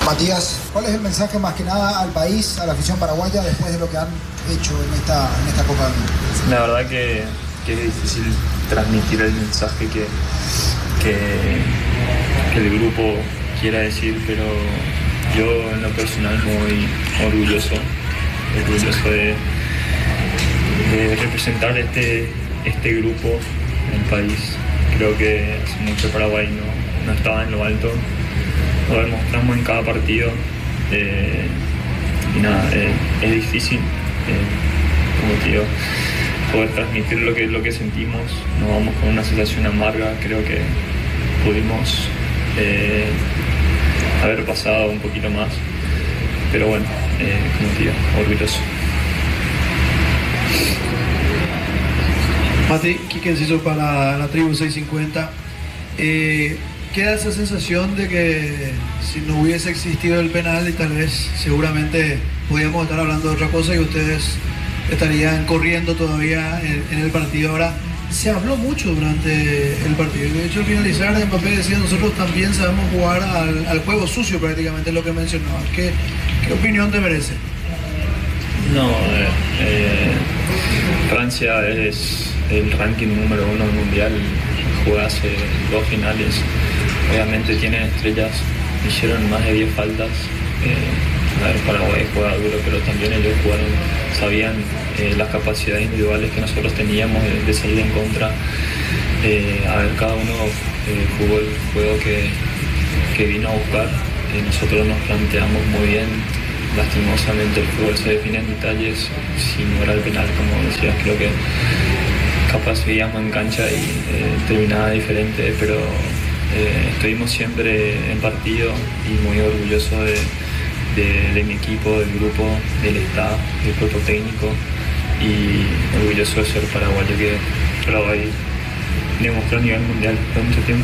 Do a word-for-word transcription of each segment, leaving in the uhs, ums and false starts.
Matías, ¿cuál es el mensaje más que nada al país, a la afición paraguaya, después de lo que han hecho en esta, en esta Copa del Mundo? La verdad que, que es difícil transmitir el mensaje que, que, que el grupo quiera decir, pero yo en lo personal muy orgulloso, orgulloso de, de representar este, este grupo en el país. Creo que hace mucho Paraguay no, no estaba en lo alto. Lo demostramos en cada partido eh, y nada, eh, es difícil, eh, como te digo, poder transmitir lo que, lo que sentimos. Nos vamos con una sensación amarga, creo que pudimos eh, haber pasado un poquito más, pero bueno, eh, como te digo, orgulloso. Mati, Quique Enciso para la Tribu seiscientos cincuenta. Eh, queda esa sensación de que si no hubiese existido el penal y tal vez seguramente podríamos estar hablando de otra cosa y ustedes estarían corriendo todavía en, en el partido. Ahora, se habló mucho durante el partido. De hecho, al finalizar, Mbappé decía, nosotros también sabemos jugar al, al juego sucio, prácticamente es lo que mencionaba. ¿Qué, qué opinión te merece? No, eh, eh, Francia es el ranking número uno mundial, juega hace dos finales, obviamente tienen estrellas, hicieron más de diez faltas. Eh, a ver, Paraguay juega duro, pero también ellos jugaron, sabían eh, las capacidades individuales que nosotros teníamos de, de salir en contra. Eh, a ver, cada uno eh, jugó el juego que, que vino a buscar. Eh, nosotros nos planteamos muy bien. Lastimosamente el fútbol se define en detalles. Si no era el penal, como decías, creo que capaz veíamos en cancha y eh, terminaba diferente, pero eh, estuvimos siempre en partido y muy orgulloso de, de, de mi equipo, del grupo, del staff, del cuerpo técnico, y orgulloso de ser paraguayo, que Paraguay demostró a nivel mundial por mucho tiempo.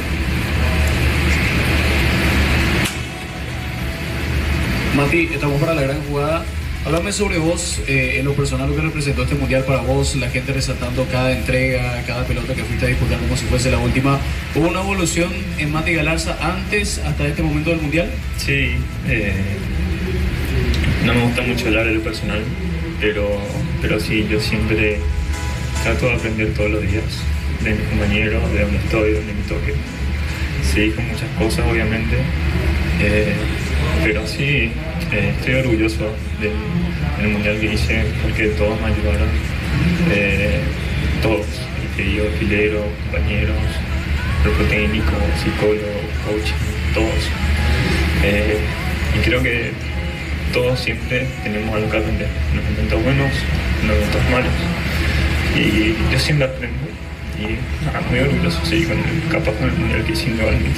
Mati, estamos para la gran jugada. Háblame sobre vos, eh, en lo personal, lo que representó este mundial para vos, la gente resaltando cada entrega, cada pelota que fuiste a disputar como si fuese la última. ¿Hubo una evolución en Mati Galarza antes, hasta este momento del mundial? Sí, eh, no me gusta mucho hablar de lo personal, pero, pero sí, yo siempre trato de aprender todos los días de mis compañeros, de donde estoy, de donde me toque. Se dijo muchas cosas, obviamente, eh, pero sí, eh, estoy orgulloso del, del mundial que hice porque todos me ayudaron, eh, todos, yo, Pilero, compañeros, cuerpo técnico, psicólogo, coach, todos. Eh, y creo que todos siempre tenemos algo que aprender, en los momentos buenos, en los momentos malos, y yo siempre aprendo. Y ah, muy orgulloso, sí, con el, capaz con el mundial que hicimos realmente.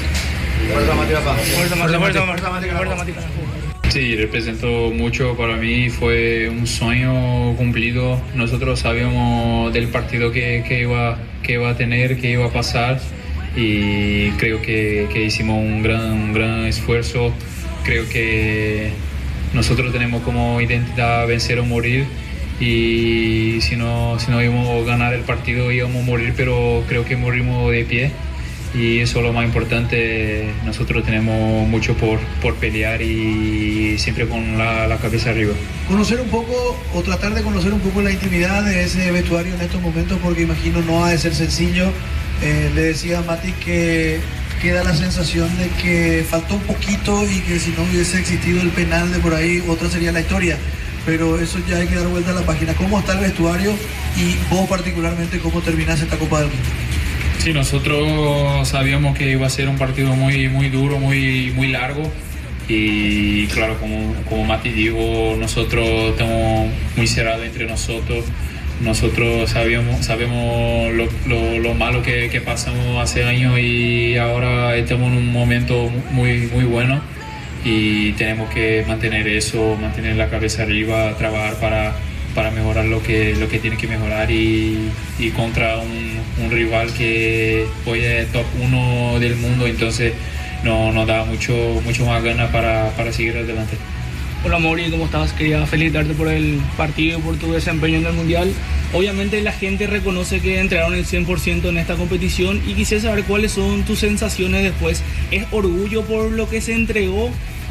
Sí, representó mucho para mí, fue un sueño cumplido. Nosotros sabíamos del partido que, que, iba, que iba a tener, que iba a pasar, y creo que, que hicimos un gran, un gran esfuerzo. Creo que nosotros tenemos como identidad vencer o morir, y si no, si no íbamos a ganar el partido íbamos a morir, pero creo que morimos de pie. Y eso es lo más importante. Nosotros tenemos mucho por, por pelear y siempre con la, la cabeza arriba. Conocer un poco o tratar de conocer un poco la intimidad de ese vestuario en estos momentos, porque imagino no ha de ser sencillo. Eh, le decía a Mati que queda la sensación de que faltó un poquito y que si no hubiese existido el penal de por ahí, otra sería la historia. Pero eso ya hay que dar vuelta a la página. ¿Cómo está el vestuario y vos particularmente cómo terminás esta Copa del Mundo? Sí, nosotros sabíamos que iba a ser un partido muy, muy duro, muy, muy largo, y claro, como, como Mati dijo, nosotros estamos muy cerrados entre nosotros. Nosotros sabíamos, sabemos lo, lo, lo malo que, que pasamos hace años, y ahora estamos en un momento muy, muy bueno, y tenemos que mantener eso, mantener la cabeza arriba, trabajar para, para mejorar lo que, lo que tiene que mejorar, y, y contra un, un rival que hoy es top uno del mundo, entonces no, nos da mucho, mucho más ganas para, para seguir adelante. Hola Mauri, ¿cómo estás? Quería felicitarte por el partido y por tu desempeño en el Mundial. Obviamente la gente reconoce que entregaron el cien por ciento en esta competición, y quisiera saber cuáles son tus sensaciones después. ¿Es orgullo por lo que se entregó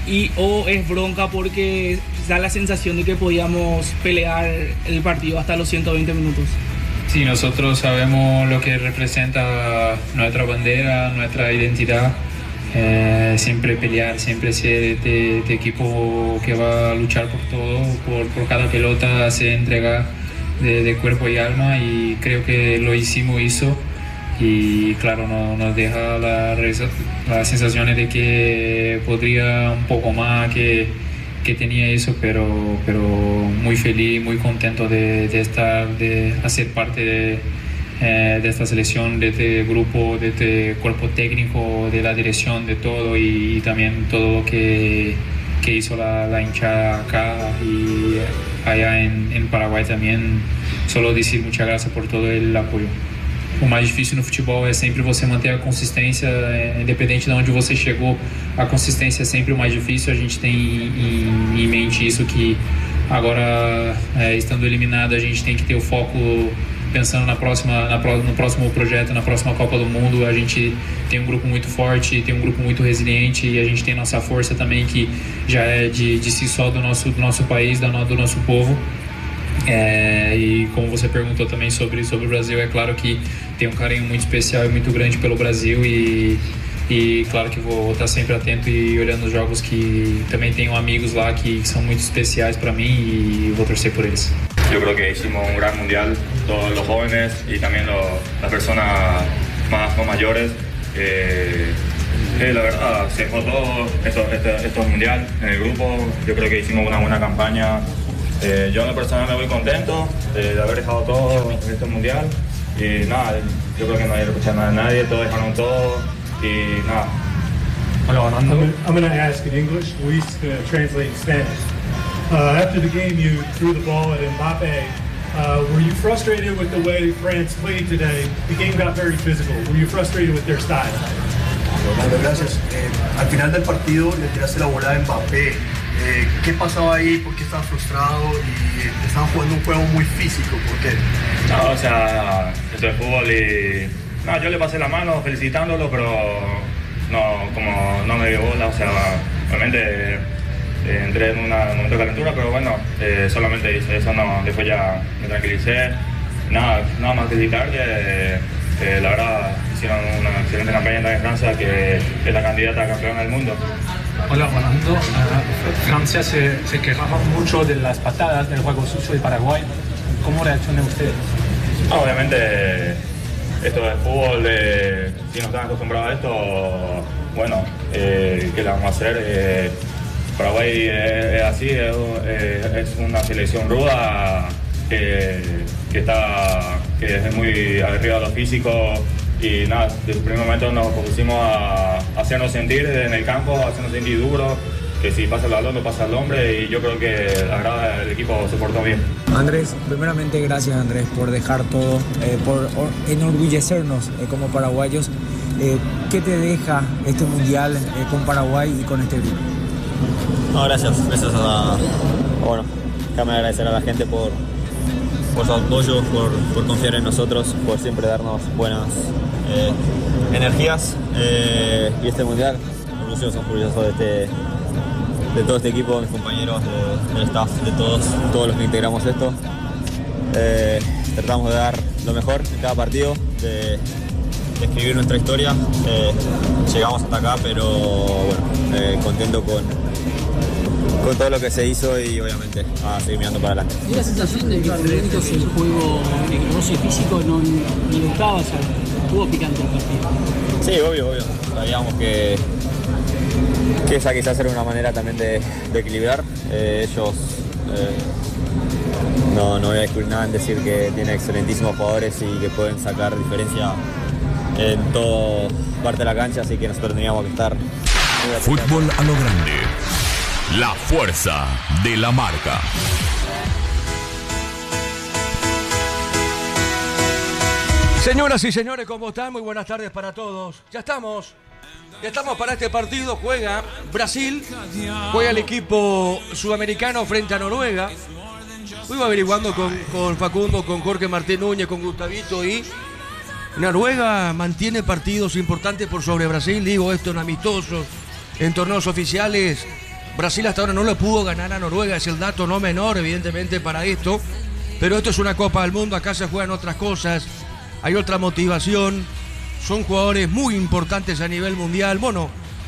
y o es bronca porque da la sensación de que podíamos pelear el partido hasta los ciento veinte minutos? Sí, nosotros sabemos lo que representa nuestra bandera, nuestra identidad. Eh, siempre pelear, siempre ser este, este equipo que va a luchar por todo, por, por cada pelota, se entrega de, de cuerpo y alma, y creo que lo hicimos eso. Y claro, no, nos deja la, las sensaciones de que podría un poco más, que, que tenía eso, pero, pero muy feliz, muy contento de, de estar, de hacer parte de, eh, de esta selección, de este grupo, de este cuerpo técnico, de la dirección, de todo, y, y también todo lo que, que hizo la, la hinchada acá y allá en, en Paraguay también. Solo decir muchas gracias por todo el apoyo. O mais difícil no futebol é sempre você manter a consistência, é, independente de onde você chegou, a consistência é sempre o mais difícil. A gente tem em, em mente isso, que agora, é, estando eliminado, a gente tem que ter o foco pensando na próxima, na, no próximo projeto, na próxima Copa do Mundo. A gente tem um grupo muito forte, tem um grupo muito resiliente, e a gente tem nossa força também, que já é de, de si só do nosso, do nosso país, do nosso povo. É, e como você perguntou também sobre, sobre o Brasil, é claro que tem um carinho muito especial e muito grande pelo Brasil, e, e claro que vou estar sempre atento e olhando os jogos, que também tenho amigos lá que, que são muito especiais para mí, y vou torcer por eles. Yo creo que hicimos un gran mundial, todos los jóvenes y también los, las personas más, más mayores. Eh, eh, la verdad, se dejó todo esto, este, esto mundial en el grupo. Yo creo que hicimos una buena campaña. Eh, yo en lo personal me voy contento eh, de haber dejado todo en este mundial, y nada, yo creo que no hay que escuchar nada de nadie, todos dejaron todo y nada. Hola, Orlando. I'm, I'm going to ask in English, Luis going to translate in Spanish. Uh, after the game you threw the ball at Mbappé. Uh, were you frustrated with the way France played today? The game got very physical. Were you frustrated with their style? Orlando, gracias. Eh, al final del partido le tiraste la bola a Mbappé. Eh, ¿Qué pasaba ahí? ¿Por qué estabas frustrado? Y eh, estaban jugando un juego muy físico. ¿Por qué? No, o sea, esto es fútbol y... No, yo le pasé la mano felicitándolo, pero no, como no me dio bola, o sea, realmente eh, entré en una, un momento de calentura, pero bueno, eh, solamente hice eso, no, después ya me tranquilicé. Nada, nada más felicitar que, que la verdad hicieron una excelente campaña en Francia, que es la candidata a campeona del mundo. Hola, Fernando. Uh, Francia se, se quejaba mucho de las patadas, del juego sucio de Paraguay. ¿Cómo reaccionan ustedes? Ah, obviamente, esto es fútbol, eh, si no están acostumbrados a esto, bueno, eh, ¿qué le vamos a hacer? Eh, Paraguay es, es así, es, es una selección ruda que, que, está, que es muy arriba de lo físico. Y nada, desde el primer momento nos pusimos a hacernos sentir en el campo, a hacernos sentir duro, que si pasa el balón, no pasa el hombre, y yo creo que la verdad el equipo se portó bien. Andrés, primeramente gracias Andrés por dejar todo, eh, por enorgullecernos eh, como paraguayos. Eh, ¿Qué te deja este mundial eh, con Paraguay y con este grupo? No, gracias, gracias a, bueno, déjame agradecer a la gente por, por su apoyo, por, por confiar en nosotros, por siempre darnos buenas eh, energías eh, y este mundial. Orgulloso, orgulloso de, este, de todo este equipo, de mis compañeros, de, del staff, de todos, todos los que integramos esto. Eh, tratamos de dar lo mejor en cada partido, de, de escribir nuestra historia. Eh, llegamos hasta acá, pero bueno, eh, contento con, con todo lo que se hizo y obviamente a seguir mirando para adelante. ¿Y la sensación de que por momentos el juego de roce físico no ni gustaba? O sea, estuvo picante el partido. Sí, obvio, obvio. Sabíamos que, que esa quizás era una manera también de, de equilibrar. Eh, ellos, eh, no, no voy a descubrir nada en decir que tienen excelentísimos jugadores y que pueden sacar diferencia en toda parte de la cancha, así que nosotros teníamos que estar... Fútbol a lo grande. La fuerza de la marca. Señoras y señores, ¿cómo están? Muy buenas tardes para todos. Ya estamos. Ya estamos para este partido. Juega Brasil. Juega el equipo sudamericano frente a Noruega. Estuve averiguando con, con Facundo, con Jorge Martín Núñez, con Gustavito, y Noruega mantiene partidos importantes por sobre Brasil. Digo esto en amistosos, en torneos oficiales. Brasil hasta ahora no le pudo ganar a Noruega, es el dato no menor, evidentemente, para esto. Pero esto es una Copa del Mundo, acá se juegan otras cosas, hay otra motivación, son jugadores muy importantes a nivel mundial. Bueno,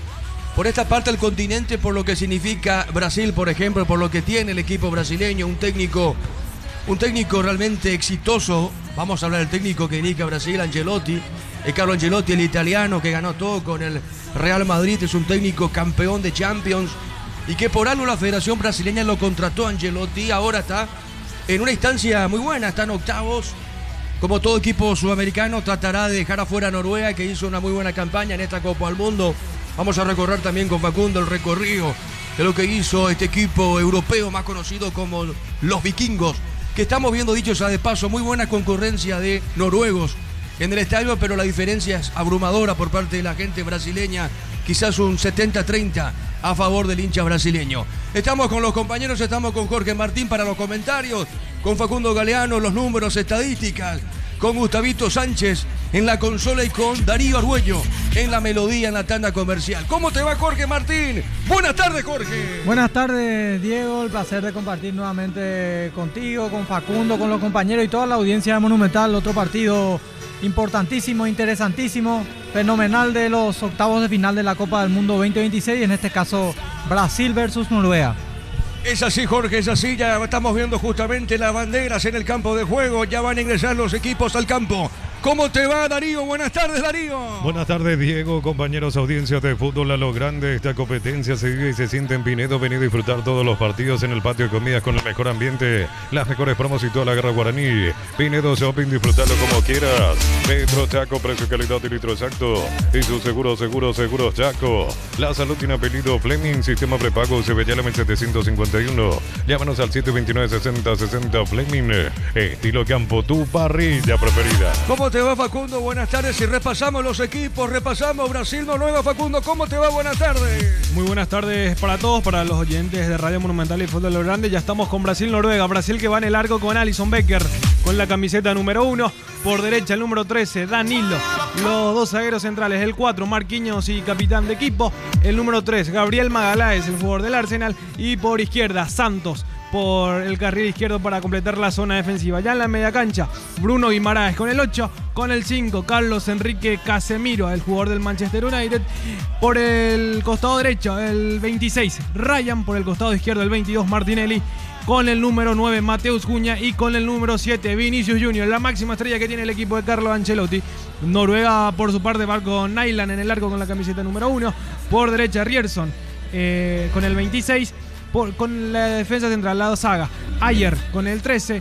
por esta parte del continente, por lo que significa Brasil, por ejemplo, por lo que tiene el equipo brasileño, un técnico, un técnico realmente exitoso. Vamos a hablar del técnico que dirige a Brasil, Ancelotti, eh, Carlo Ancelotti, el italiano que ganó todo con el Real Madrid, es un técnico campeón de Champions y que por algo la Federación Brasileña lo contrató a Ancelotti. Ahora está en una instancia muy buena, está en octavos. Como todo equipo sudamericano, tratará de dejar afuera a Noruega, que hizo una muy buena campaña en esta Copa del Mundo. Vamos a recorrer también con Facundo el recorrido de lo que hizo este equipo europeo más conocido como los vikingos, que estamos viendo, dicho sea de paso, muy buena concurrencia de noruegos en el estadio, pero la diferencia es abrumadora por parte de la gente brasileña, quizás un setenta treinta a favor del hincha brasileño. Estamos con los compañeros, estamos con Jorge Martín para los comentarios, con Facundo Galeano, los números, estadísticas, con Gustavito Sánchez en la consola y con Darío Arguello en la melodía, en la tanda comercial. ¿Cómo te va, Jorge Martín? Buenas tardes, Jorge. Buenas tardes, Diego. El placer de compartir nuevamente contigo, con Facundo, con los compañeros y toda la audiencia de Monumental. Otro partido importantísimo, interesantísimo, fenomenal de los octavos de final de la Copa del Mundo veinte veintiséis, en este caso Brasil versus Noruega. Es así, Jorge, es así. Ya estamos viendo justamente las banderas en el campo de juego. Ya van a ingresar los equipos al campo. ¿Cómo te va, Darío? Buenas tardes, Darío. Buenas tardes, Diego, compañeros, audiencias de fútbol a lo grande. Esta competencia se vive y se siente en Pinedo. Venido a disfrutar todos los partidos en el patio de comidas con el mejor ambiente, las mejores promos y toda la guerra guaraní. Pinedo Shopping, disfrutarlo como quieras. Metro Chaco, precio, calidad y litro exacto. Y su seguro, seguro, seguro Chaco. La salud tiene apellido Fleming, sistema prepago, se veía la setecientos cincuenta y uno. Llámanos al siete dos nueve, sesenta sesenta Fleming. Estilo campo, tu parrilla preferida. ¿Cómo te va, Facundo? Buenas tardes. Y repasamos los equipos, repasamos Brasil, Noruega. Facundo, ¿cómo te va? Buenas tardes. Muy buenas tardes para todos, para los oyentes de Radio Monumental y Fútbol a lo Grande. Ya estamos con Brasil, Noruega. Brasil que va en el arco con Alisson Becker, con la camiseta número uno. Por derecha el número trece, Danilo. Los dos zagueros centrales, el cuatro, Marquinhos y capitán de equipo. El número tres, Gabriel Magalhães, el jugador del Arsenal. Y por izquierda, Santos, por el carril izquierdo para completar la zona defensiva. Ya en la media cancha, Bruno Guimaraes con el ocho, con el cinco, Carlos Enrique Casemiro, el jugador del Manchester United. Por el costado derecho, el veintiséis, Ryan. Por el costado izquierdo, el veintidós, Martinelli. Con el número nueve, Mateus Cunha. Y con el número siete, Vinicius Junior, la máxima estrella que tiene el equipo de Carlo Ancelotti. Noruega, por su parte, va con Nyland en el arco con la camiseta número uno. Por derecha, Rierson eh, con el veintiséis. Por, con la defensa central, la saga Ayer con el trece,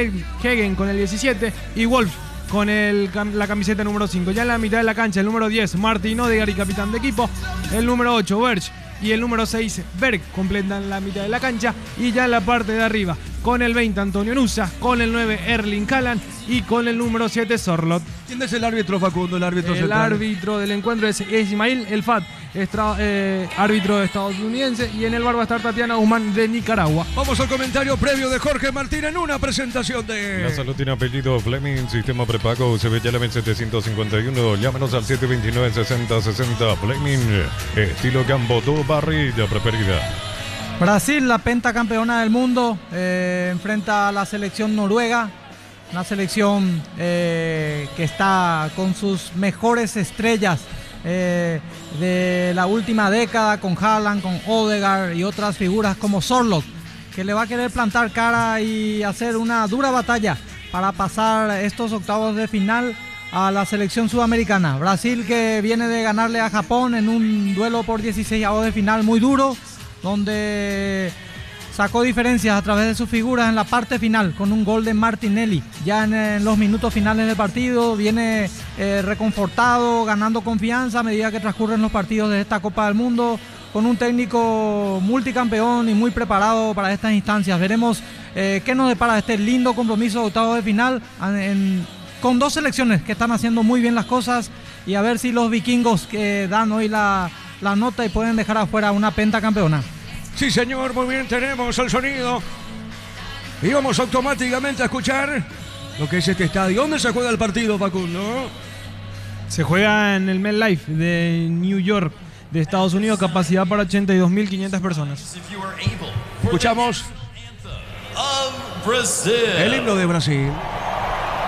Hegen con el diecisiete y Wolf con el, la camiseta número cinco. Ya en la mitad de la cancha, el número diez, Martin Odegaard y capitán de equipo. El número ocho, Berg. Y el número seis, Berg, completan la mitad de la cancha. Y ya en la parte de arriba, con el veinte, Antonio Nusa. Con el nueve, Erling Haaland. Y con el número siete, Sorloth. ¿Quién es el árbitro, Facundo? El árbitro El central. árbitro del encuentro es Ismail El Fat, estra, eh, árbitro estadounidense. Y en el bar va a estar Tatiana Guzmán de Nicaragua. Vamos al comentario previo de Jorge Martín en una presentación de... La salud tiene apellido Fleming, sistema prepago, se ve ya la setecientos cincuenta y uno. Llámanos al siete dos nueve, sesenta sesenta Fleming. Estilo campo, tu parrilla preferida. Brasil, la pentacampeona del mundo, eh, enfrenta a la selección noruega. Una selección eh, que está con sus mejores estrellas eh, de la última década, con Haaland, con Odegaard y otras figuras como Sorloth, que le va a querer plantar cara y hacer una dura batalla para pasar estos octavos de final a la selección sudamericana. Brasil, que viene de ganarle a Japón en un duelo por dieciseisavos de final muy duro, donde sacó diferencias a través de sus figuras en la parte final con un gol de Martinelli. Ya en, en los minutos finales del partido viene eh, reconfortado, ganando confianza a medida que transcurren los partidos de esta Copa del Mundo, con un técnico multicampeón y muy preparado para estas instancias. Veremos eh, qué nos depara este lindo compromiso de octavos de final en, en, con dos selecciones que están haciendo muy bien las cosas, y a ver si los vikingos que dan hoy la, la nota y pueden dejar afuera una pentacampeona. Sí, señor, muy bien, tenemos el sonido. Y vamos automáticamente a escuchar lo que es este estadio. ¿Dónde se juega el partido, Facundo? Se juega en el MetLife de New York. de Estados Unidos, capacidad para ochenta y dos mil quinientas personas. Escuchamos el himno de Brasil.